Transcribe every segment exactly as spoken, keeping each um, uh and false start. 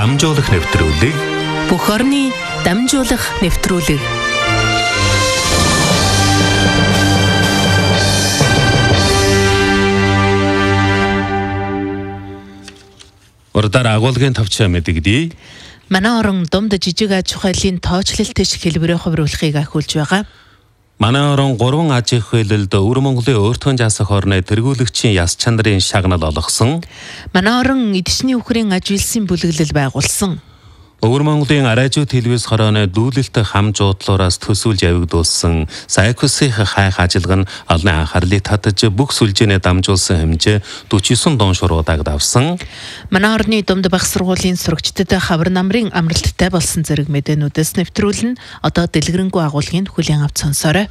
Дамжуулах нэвтрүүлэг бүх орны дамжуулах нэвтрүүлэг. Урдаар агуулгын тавчаа мэдэгдээ. Манай орон Думд жижиг аж ахуйлын тоочлолт тэш хэлбэрээ хувируулахыг ахиулж байгаа. Манай орон гурван аж ахуйлалд Өвөр Монголын өөртөө засах орны тэргүүлэгчийн яс чанарын шагнал олгосон. Манай орон эдшний үхрийн аж үйлсийн бүлэглэл байгуулсан. Өвөр Монголын Арайжууд телевиз хорооны дүүлэлт хам жуудлуураас төсөөлж явагдуулсан Сайкусийн хайх ажиллагаа нь олонний анхаарлыг татаж бүх сүлжээний дамжуулсан хэмжээ дөрвөн дөрвөн дон шуруудаг давсан. Манай орны Думд Бах сургуулийн сурагчдад хавар намрын амралттай болсон зэрэг мэдээнүүдээс нэвтрүүлэн одоо дэлгэрэнгүй агуулгын хүлээн авч сонсоорой.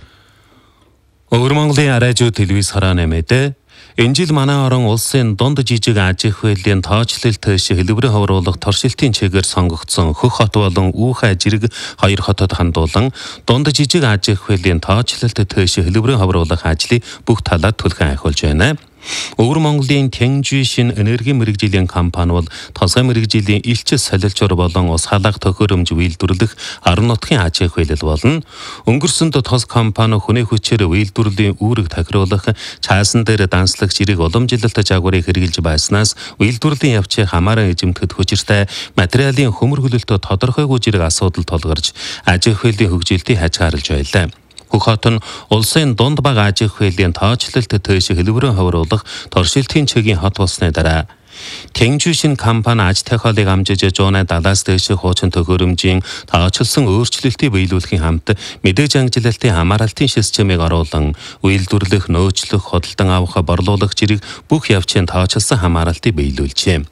Өвөр Монголын Арайжууд телевиз хорооны мэдээ. Энэ жил манай орон улсын дунд жижиг аж ахуйлын тоочлолт тэш хэлбэрээ хувируулах торшилтын чигээр сонгогдсон Хөх хот болон Үүхай жирэг хоёр хотод хандуулан дунд жижиг аж ахуйлын тоочлолт тэш хэлбэрээ хувируулах ажлыг бүх талаар түлхэн ахиулж байна. Өвөр Монголын Тэнгжи шин энерги мэрэгжлийн компани бол тосгой мэрэгжлийн элч солилчор болон ус халаах төхөөрөмж үйлдвэрлэх орон нутгийн аж ахуйлал болно. Өнгөрсөнд тос компани хүний хүчээр үйлдвэрлэлийн үүрэг тохируулах, цаасан дээр данслагч жирэг уламжилалт жагварыг хэрэгжилж байснаас үйлдвэрлэлийн явцыг хамааран эзэмтгэхэд хүчиртэй материалын хөмөргөлөлтөд тодорхойгүй жирэг асуудал тулгарч аж ахуйлын хөгжилтийг хязгаарлаж байлаа. Хөх хот нь улсын дунд бага аж ахуйлын тоочлолт тэш хэлбэрээ хувируулах торшилтын чигийн хот болсны дараа Тэнгжи шин компани аж технологиг амжиж жууны далаас дэше хуучин төхөөрөмжийн тооцолсон өөрчлөлтийг биелүүлэхийн хамт мэдээж ангилалтын хамааралтын системийг оруулан үйлдвэрлэх, нөөцлөх, худалдан авах, борлуулах зэрэг бүх явцын тооцолсон хамааралтыг биелүүлжээ.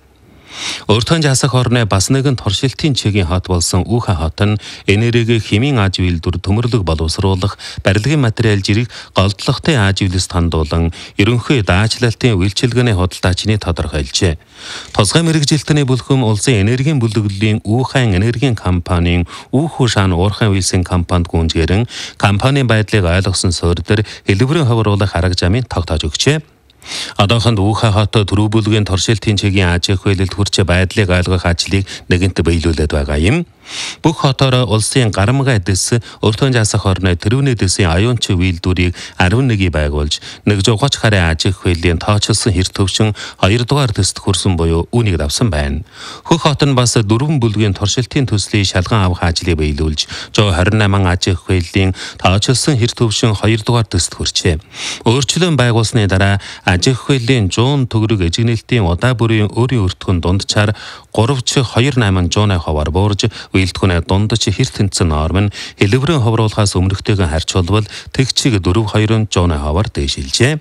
Өөртөө засах орны бас нэгэн торшилтын чигийн хот болсон Үүхай хот нь энерги хэмийн аж үйлдвэр төмөрлөг боловсруулах, барилгын материал жирэг голдлоготой аж үйлс хандуулан ерөнхий даажлалтын үйлчилгээний худалдаачны тодорхойлжээ. Тосгой мэрэгжилтний бүлхэм улсын энергийн бүлэглэлийн Үүхай энергийн компанийн Үүхүү шаан уурхай үйлсийн компанид гүнзгээрэн компанийн байдлыг ойлгосон суурь дээр хэлбэрээ хувируулах арга замыг тогтоож өгчээ. Одоохонд Үүхай хот төрөө бүлгийн торшилтын чигийн аж ахуйлалд хүрч байдлыг ойлгох ажлыг нэгэнт биелүүлээд байгаа юм. Бүх хотоор улсын гарамгай дэс өөртөө засах орны тэрүүний дэсийн аюунч үйлдвэрийг арван нэгийг байгуулж нэг зугаач харын аж ахуйлын тооцолсон хэр төвшин хоёрдугаар дэст хүрсэн буюу үүнийг давсан байна. Хөх хот нь бас дөрвөн бүлгийн торшилтын төслийг шалган авах ажлыг биелүүлж зуун хорин наман аж ахуйлын тооцолсон хэр төвшин хоёрдугаар дэст хүрчээ. Өөрчлөн байгуулсны дараа аж ахуйлын зуун төгрөг эжигнэлтийн удаа бүрийн өөрийн өртгөн дундчаар гуравч хоёр намын зуун хавар буурж үйлдвэрийн дундч хэр тэнцэн норм нь хэлбэрээ хувируулахаас өмнөхтэйгээ харьцуулбал тэгчиг дөрөв хоёр зуун хавар дээшилжээ.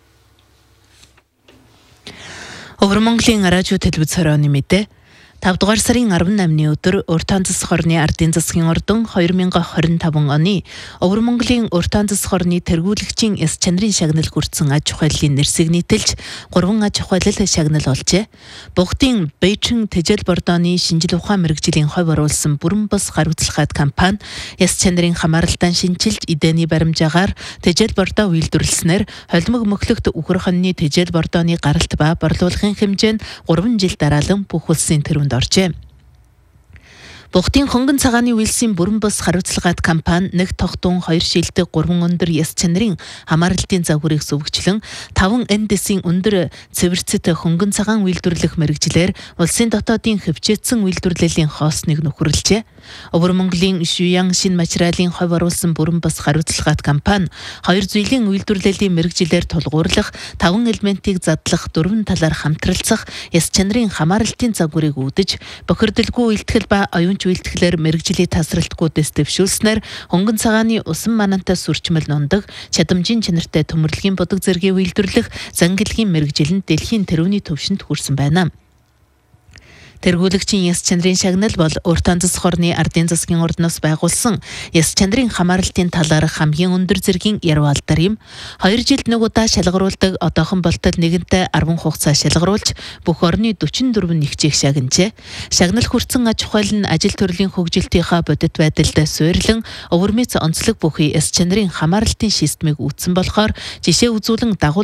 Өвөр Монголын Арайжууд телевиз хорооны мэдээ. тавдугаар сарын арван намны өдөр Уртаан засах орны ардын засгийн ордон хоёр мянган хорин таван оны Өвөр Монголын Уртаан засах орны тэргүүлэгчийн яс чанарын шагнал хүртсэн аж ахуйлын нэрсийг нийтэлж гурван аж ахуйлал шагнал олжээ. Богдын Бээжин Тэжээл бордооны шинжил ухаан мэрэгжлийн хувь оруулсан бүрэн бус гар үзэлхайд компани яс чанарын хамааралтай шинжилж эдэний баримжаагаар Тэжээл бордоо үйлдвэрлэснээр холимог мөхлөгт үхэр хоньны Тэжээл бордооны гаралт ба борлуулахын хэмжээ нь гурван жил дараалан бүх улсын тэрүүнд оржээ. Богдын хонгон цагааны үйлсийн бүрэн бус хариуцлагаат компани нэг тогтун хоёр шилдэг гурван өндөр яс чанарын хамааралтын загварыг сүвгчлэн таван эндесийн өндөр цэвэрцэт хонгон цагаан үйлдвэрлэх мэрэгжлэр улсын дотоодын хөвчөөцсөн үйлдвэрлэлийн хоосныг нөхөрлөжээ. Өвөр Монголын Шуян шин материалын хувь оруулсан бүрэн бус хариуцлагаат компани хоёр зүйлийн үйлдвэрлэлийн мэрэгжлэр тулгуурлах, таван элементийг задлах, дөрвөн талаар хамтралцах яс чанарын хамааралтын загварыг үүдэж бохирдолгүй үйлтгэл ба оюун үйлдэлээр мэрэгжлийн тасралтгүй дэс дэвшүүлснээр хонгон цагааны усан манантай сүрчмэл нундаг чадамжийн чанартай төмөрлөгийн бодог зэргийг үйлдвэрлэх зангилгийн мэрэгжил нь дэлхийн тэрүүний төвшөнд хүрсэн байна. Тэргүүлэгчийн яс чанарын шагнал бол Уртаан засах орны ардын засгийн ордноос байгуулсан яс чанарын хамааралтын талаар хамгийн өндөр зэргийн яруу алдар юм. Хоёр жилд нэг удаа шалгаруулдаг одоохон болтол нэгэнтээ арван хугацаа шалгаруулж бүх орны дөрвөн дөрвөн нэгжийг шагнажээ. Шагнал хүртсэн аж ахуйл нь ажил төрлийн хөгжилтийнхаа бодит байдалд суйрлан өвөрмөц онцлог бүхий яс чанарын хамааралтын системийг үүсгэн болохоор жишээ үзүүлэн дагуул